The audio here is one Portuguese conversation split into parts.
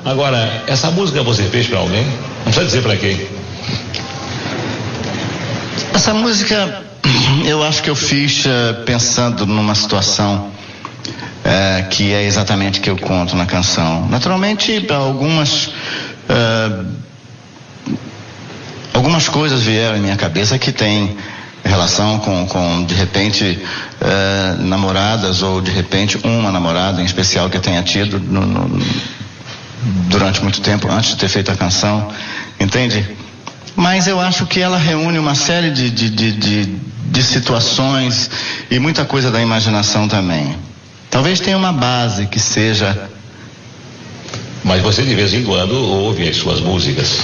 Agora, essa música você fez para alguém? Não precisa dizer para quem. Essa música eu acho que eu fiz pensando numa situação que é exatamente o que eu conto na canção. Naturalmente, algumas coisas vieram em minha cabeça que tem relação com de repente namoradas, ou de repente uma namorada em especial que eu tenha tido durante muito tempo antes de ter feito a canção, entende? Mas eu acho que ela reúne uma série de situações e muita coisa da imaginação também. Talvez tenha uma base que seja... Mas você de vez em quando ouve as suas músicas?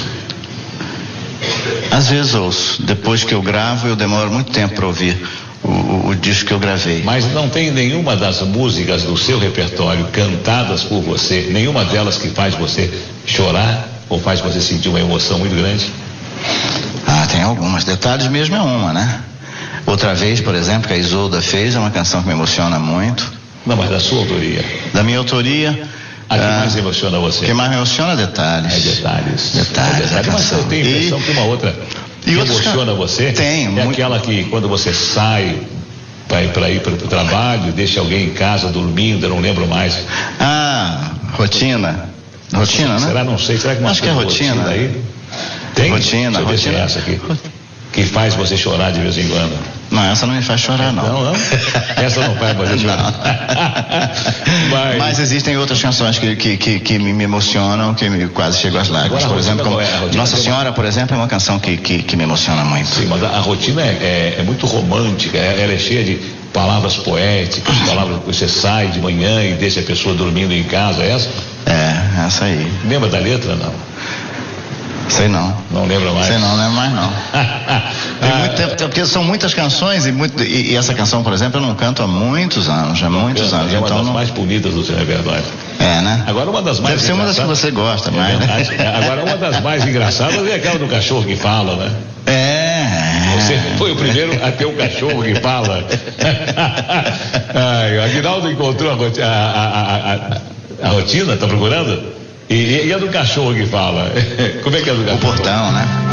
Às vezes ouço. Depois que eu gravo, eu demoro muito tempo para ouvir o disco que eu gravei. Mas não tem nenhuma das músicas do seu repertório cantadas por você, nenhuma delas que faz você chorar ou faz você sentir uma emoção muito grande? Tem algumas. Detalhes mesmo é uma, né? Outra vez, por exemplo, que a Isolda fez, é uma canção que me emociona muito. Não, mas da sua autoria? Da minha autoria... A que mais emociona você? O que mais me emociona é Detalhes. Detalhes. Detalhes. Mas eu tenho a impressão que uma outra que emociona você tem, é aquela que quando você sai para ir para o trabalho, deixa alguém em casa dormindo, eu não lembro mais. Rotina. Rotina, né? Será? Não sei. Será que acho que é Rotina aí? Tem? Rotina. Rotina. Essa aqui. Que faz você chorar de vez em quando. Não, essa não me faz chorar, não. Não? Essa não faz você chorar. Mas existem outras canções que me emocionam, que me quase chegam às lágrimas. Agora, por exemplo, como Nossa Senhora, por exemplo, é uma canção que me emociona muito. Sim, mas a Rotina é muito romântica, ela é cheia de palavras poéticas, palavras que você sai de manhã e deixa a pessoa dormindo em casa, é essa? É, essa aí. Lembra da letra, não? Sei não. Não lembra mais? Sei não lembro mais não. Tem muito tempo, porque são muitas canções e essa canção, por exemplo, eu não canto há muitos anos, É uma das mais bonitas do seu repertório. É, né? Agora uma das mais Deve ser uma das que você gosta mais, né? Agora uma das mais engraçadas é aquela do cachorro que fala, né? Você foi o primeiro a ter um cachorro que fala. O Aguinaldo encontrou a rotina, tá procurando? E a do cachorro que fala? Como é que é a do cachorro? O Portão, né?